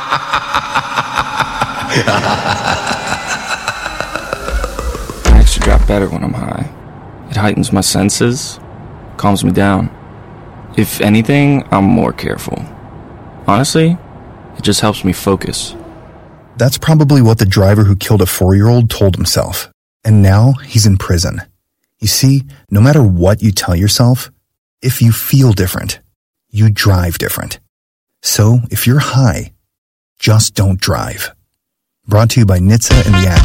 I actually drop better when I'm high. It heightens my senses, calms me down. If anything, I'm more careful. Honestly, it just helps me focus. That's probably what the driver who killed a 4-year-old told himself. And now he's in prison. You see, no matter what you tell yourself, if you feel different, you drive different. So if you're high, just don't drive. Brought to you by NHTSA and the app